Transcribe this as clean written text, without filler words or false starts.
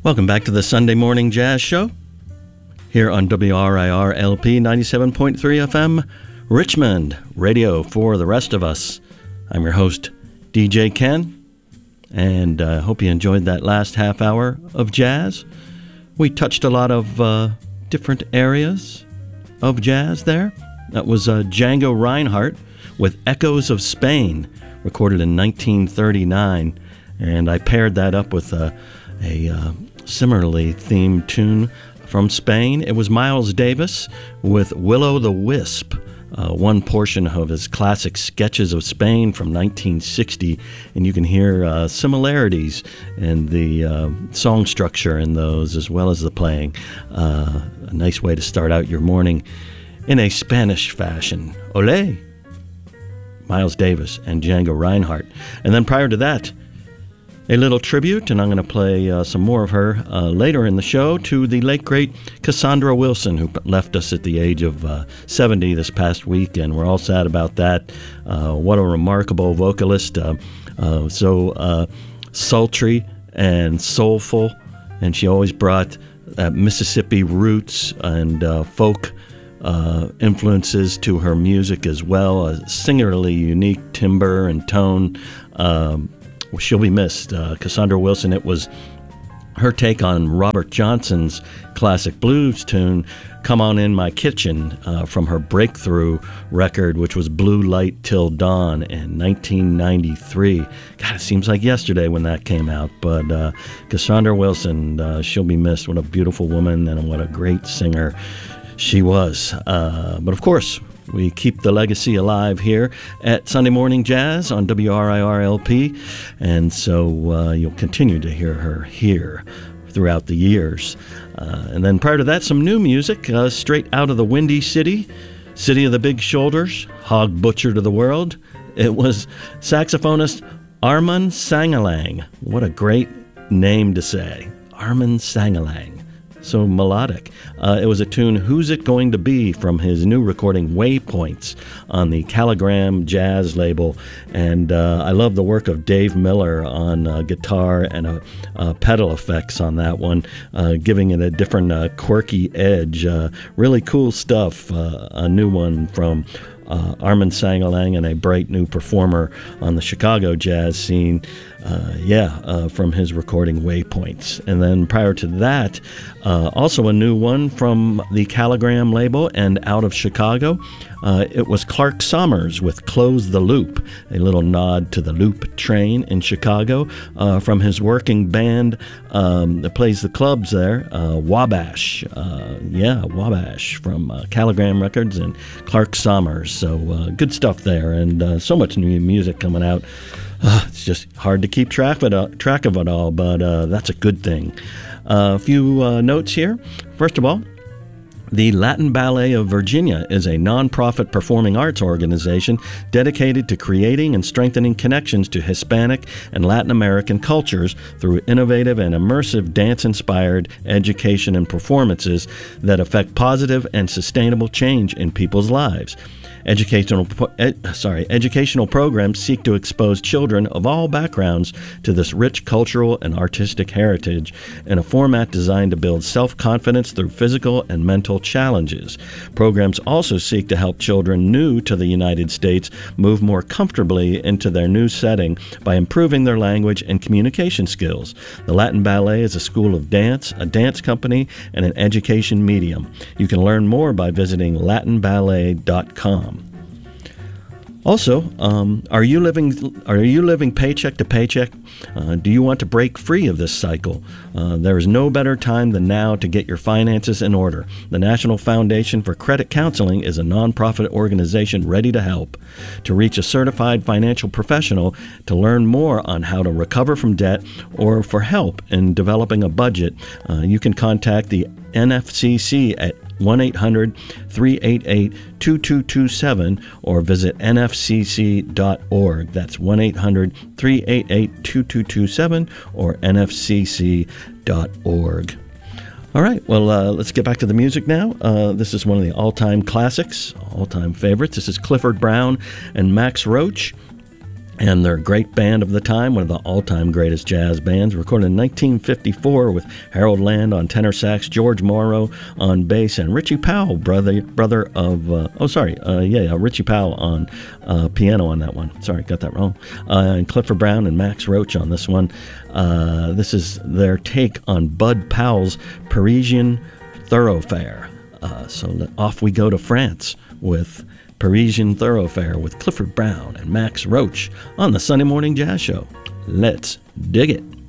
Welcome back to the Sunday Morning Jazz Show here on WRIR LP 97.3 FM, Richmond, radio for the rest of us. I'm your host, DJ Ken, and I hope you enjoyed that last half hour of jazz. We touched a lot of different areas of jazz there. That was Django Reinhardt with Echoes of Spain, recorded in 1939, and I paired that up with a similarly themed tune from Spain. It was Miles Davis with Willow the Wisp, one portion of his classic Sketches of Spain from 1960, and you can hear similarities in the song structure in those as well as the playing. A nice way to start out your morning in a Spanish fashion. Olé! Miles Davis and Django Reinhardt. And then prior to that, a little tribute, and I'm going to play some more of her later in the show, to the late, great Cassandra Wilson, who left us at the age of 70 this past week, and we're all sad about that. What a remarkable vocalist, so sultry and soulful, and she always brought Mississippi roots and folk influences to her music as well, a singularly unique timbre and tone. She'll be missed. Cassandra Wilson, it was her take on Robert Johnson's classic blues tune, Come On In My Kitchen, from her breakthrough record, which was Blue Light Till Dawn in 1993. God, it seems like yesterday when that came out, but Cassandra Wilson, she'll be missed. What a beautiful woman and what a great singer she was. But of course, we keep the legacy alive here at Sunday Morning Jazz on WRIR LP, and so you'll continue to hear her here throughout the years. And then prior to that, some new music straight out of the Windy City, City of the Big Shoulders, Hog Butcher to the World. It was saxophonist Armand Sangalang. What a great name to say, Armand Sangalang. So melodic. It was a tune, Who's It Going to Be, from his new recording Waypoints on the Caligram Jazz label. And I love the work of Dave Miller on guitar and pedal effects on that one, giving it a different quirky edge. Really cool stuff. A new one from Armand Sangalang, and a bright new performer on the Chicago jazz scene. From his recording Waypoints. And then prior to that, also a new one from the Caligram label and out of Chicago. It was Clark Sommers with Close the Loop, a little nod to the Loop train in Chicago, from his working band that plays the clubs there, Wabash. Wabash from Caligram Records and Clark Sommers. So good stuff there, and so much new music coming out. It's just hard to keep track of it all, but that's a good thing. A few notes here. First of all, the Latin Ballet of Virginia is a nonprofit performing arts organization dedicated to creating and strengthening connections to Hispanic and Latin American cultures through innovative and immersive dance-inspired education and performances that affect positive and sustainable change in people's lives. Educational programs seek to expose children of all backgrounds to this rich cultural and artistic heritage in a format designed to build self-confidence through physical and mental challenges. Programs also seek to help children new to the United States move more comfortably into their new setting by improving their language and communication skills. The Latin Ballet is a school of dance, a dance company, and an education medium. You can learn more by visiting latinballet.com. Also, are you living paycheck to paycheck? Do you want to break free of this cycle? There is no better time than now to get your finances in order. The National Foundation for Credit Counseling is a nonprofit organization ready to help. To reach a certified financial professional, to learn more on how to recover from debt, or for help in developing a budget, you can contact the NFCC at 1-800-388-2227 or visit nfcc.org. That's 1-800-388-2227 or nfcc.org. All right, well, let's get back to the music now. This is one of the all-time classics, all-time favorites. This is Clifford Brown and Max Roach And they're a great band of the time, one of the all-time greatest jazz bands, recorded in 1954 with Harold Land on tenor sax, George Morrow on bass, and Richie Powell, brother of, Richie Powell on piano on that one. Sorry, got that wrong. And Clifford Brown and Max Roach on this one. This is their take on Bud Powell's Parisian Thoroughfare. So off we go to France with Parisian Thoroughfare with Clifford Brown and Max Roach on the Sunday Morning Jazz Show. Let's dig it.